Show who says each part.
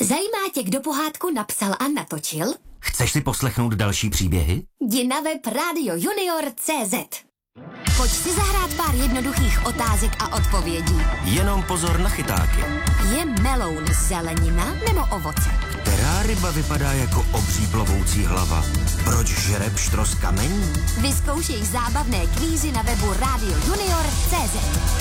Speaker 1: Zajímá tě, kdo pohádku napsal a natočil?
Speaker 2: Chceš si poslechnout další příběhy?
Speaker 1: Jdi na web radiojunior.cz. Pojď si zahrát pár jednoduchých otázek a odpovědí.
Speaker 2: Jenom pozor na chytáky.
Speaker 1: Je meloun zelenina nebo ovoce?
Speaker 2: Která ryba vypadá jako obří plovoucí hlava? Proč žere pštros kamení?
Speaker 1: Vyzkoušej zábavné kvízy na webu radiojunior.cz.